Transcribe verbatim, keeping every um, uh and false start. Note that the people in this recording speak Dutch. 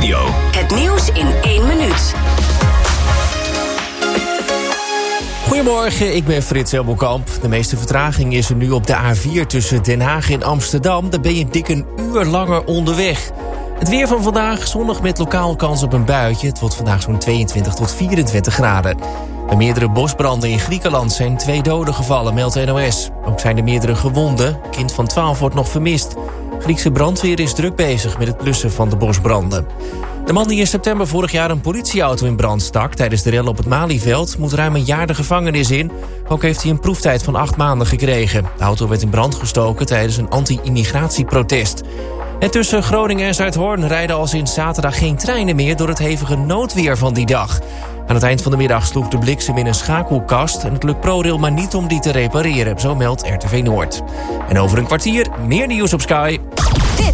Radio. Het nieuws in één minuut. Goedemorgen, ik ben Frits Helmelkamp. De meeste vertraging is er nu op de A vier tussen Den Haag en Amsterdam. Daar ben je dik een uur langer onderweg. Het weer van vandaag, zonnig met lokaal kans op een buitje. Het wordt vandaag zo'n tweeëntwintig tot vierentwintig graden. Bij meerdere bosbranden in Griekenland zijn twee doden gevallen, meldt N O S. Ook zijn er meerdere gewonden. Een kind van twaalf wordt nog vermist. Griekse brandweer is druk bezig met het blussen van de bosbranden. De man die in september vorig jaar een politieauto in brand stak tijdens de rellen op het Malieveld moet ruim een jaar de gevangenis in. Ook heeft hij een proeftijd van acht maanden gekregen. De auto werd in brand gestoken tijdens een anti-immigratieprotest. En tussen Groningen en Zuidhorn rijden al sinds zaterdag geen treinen meer door het hevige noodweer van die dag. Aan het eind van de middag sloeg de bliksem in een schakelkast en het lukt ProRail maar niet om die te repareren, zo meldt R T V Noord. En over een kwartier meer nieuws op Sky.